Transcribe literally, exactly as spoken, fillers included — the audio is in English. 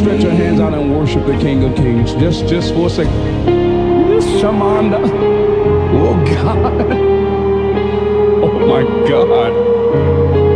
stretch your hands out and worship the King of Kings. Just, just for a second. Shamanda. Oh God.